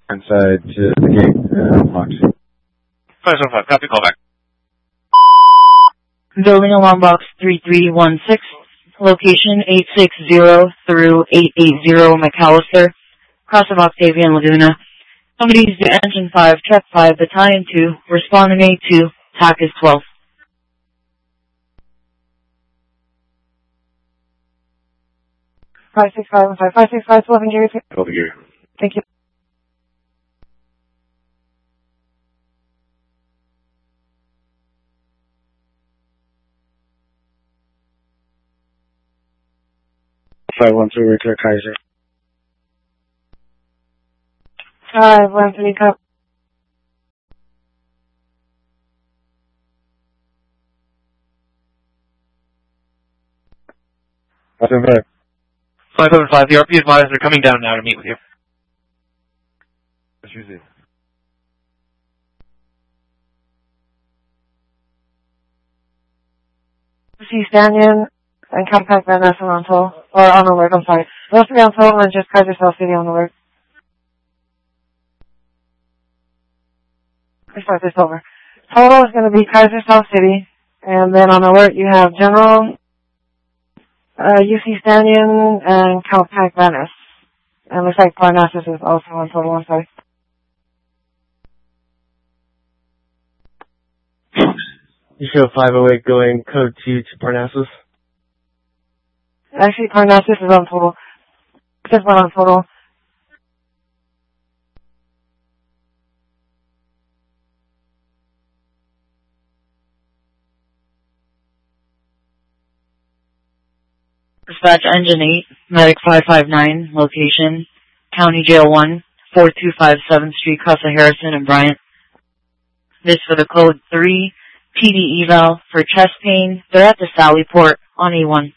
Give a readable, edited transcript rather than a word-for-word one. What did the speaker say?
Inside to the gate, locked. 575, copy, call back. Building alarm box 3316, location 860 through 880 McAllister, cross of Octavia and Laguna. Somebody use the engine 5, truck 5, battalion 2, responding A2, TAC is 12. 565 and 565, 12 and Gary. 12 Gary. Thank you. Five one three, right there, Kaiser. 513, cup. Five 575, the RP advisors are coming down now to meet with you. What's your name? See Stanton and contact Van Ness on toll, or on alert, I'm sorry. Those three on toll and just Kaiser South City on alert. Let's start this over. Total is going to be Kaiser South City, and then on alert you have General, UC Stanton, and Calpac Van Ness. And looks like Parnassus is also on total, I'm sorry. You show 508 going code 2 to Parnassus. Actually, Parnassus is on total. Just one on total. Dispatch engine 8, medic 559, location, County Jail 1, 4257 7th Street, cross of Harrison and Bryant. This for the code 3, PD eval for chest pain. They're at the Sally Port on E1.